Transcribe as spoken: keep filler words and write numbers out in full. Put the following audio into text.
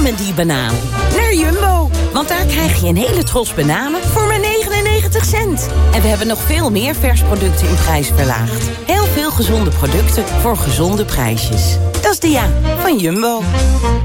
nemen die banaan. Naar Jumbo. Want daar krijg je een hele tros bananen voor maar negenennegentig cent. En we hebben nog veel meer vers producten in prijs verlaagd. Heel veel gezonde producten voor gezonde prijsjes. Dat is de ja van Jumbo.